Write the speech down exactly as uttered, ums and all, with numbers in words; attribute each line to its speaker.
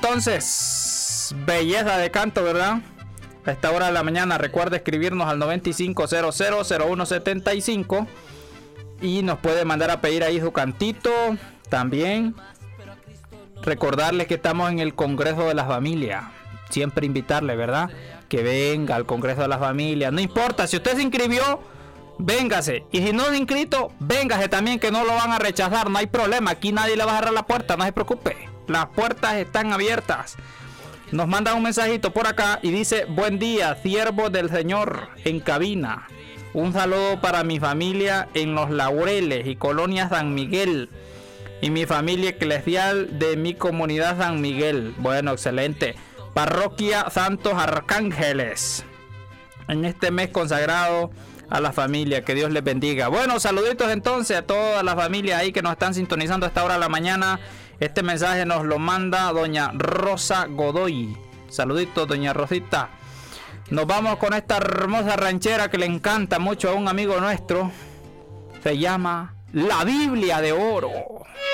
Speaker 1: entonces. Belleza de canto, ¿verdad? A esta hora de la mañana recuerda escribirnos al noventa y cinco cero cero cero uno setenta y cinco y nos puede mandar a pedir ahí su cantito. También recordarles que estamos en el Congreso de la Familia. Siempre invitarle, ¿verdad? Que venga al Congreso de la Familia. No importa, si usted se inscribió, véngase. Y si no se ha inscrito, véngase también, que no lo van a rechazar. No hay problema, aquí nadie le va a cerrar la puerta, no se preocupe. Las puertas están abiertas. Nos mandan un mensajito por acá y dice: buen día, siervo del Señor en cabina. Un saludo para mi familia en Los Laureles y Colonia San Miguel. Y mi familia eclesial de mi comunidad San Miguel. Bueno, excelente. Parroquia Santos Arcángeles. En este mes consagrado a la familia, que Dios les bendiga. Bueno, saluditos entonces a toda la familia ahí que nos están sintonizando a esta hora de la mañana. Este mensaje nos lo manda doña Rosa Godoy. Saluditos, doña Rosita. Nos vamos con esta hermosa ranchera que le encanta mucho a un amigo nuestro. Se llama La Biblia de Oro.